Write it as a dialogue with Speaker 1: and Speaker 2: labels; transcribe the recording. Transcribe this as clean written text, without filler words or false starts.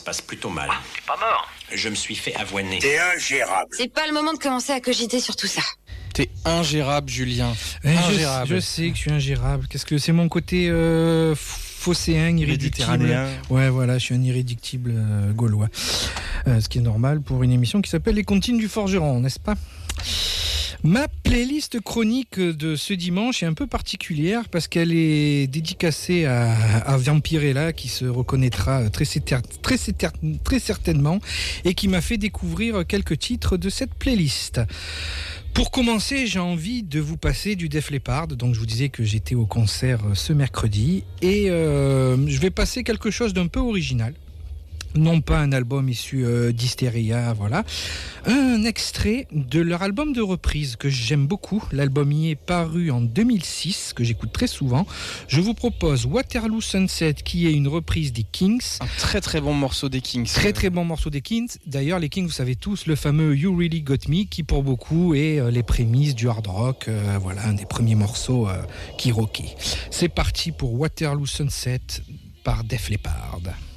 Speaker 1: passe plutôt mal.
Speaker 2: T'es pas mort.
Speaker 1: Je me suis fait avoiner.
Speaker 3: T'es ingérable.
Speaker 4: C'est pas le moment de commencer à cogiter sur tout ça.
Speaker 5: T'es ingérable, Julien.
Speaker 6: Je sais que je suis ingérable. Qu'est-ce que c'est mon côté phocéen, irréductible.
Speaker 5: Méditerranéen.
Speaker 6: Ouais, voilà, je suis un irréductible gaulois. Ce qui est normal pour une émission qui s'appelle Les Comptines du Forgeron, n'est-ce pas ? Ma playlist chronique de ce dimanche est un peu particulière parce qu'elle est dédicacée à Vampirella qui se reconnaîtra très certainement et qui m'a fait découvrir quelques titres de cette playlist. Pour commencer, j'ai envie de vous passer du Def Leppard. Donc je vous disais que j'étais au concert ce mercredi et je vais passer quelque chose d'un peu original. Non pas un album issu d'Hysteria, voilà. Un extrait de leur album de reprise que j'aime beaucoup. L'album y est paru en 2006, que j'écoute très souvent. Je vous propose Waterloo Sunset, qui est une reprise des Kings.
Speaker 5: Un très très bon morceau des Kings.
Speaker 6: Très très bon morceau des Kings. D'ailleurs, les Kings, vous savez tous, le fameux You Really Got Me, qui pour beaucoup est les prémices du hard rock. Voilà, un des premiers morceaux qui rockait. C'est parti pour Waterloo Sunset par Def Leppard.